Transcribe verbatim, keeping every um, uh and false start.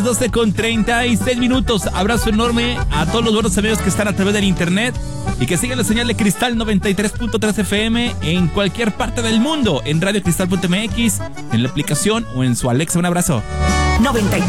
doce con treinta y seis minutos. Abrazo enorme a todos los buenos amigos que están a través del internet y que siguen la señal de Cristal noventa y tres punto tres F M en cualquier parte del mundo, en radio cristal punto m x, en la aplicación o en su Alexa. Un abrazo. noventa y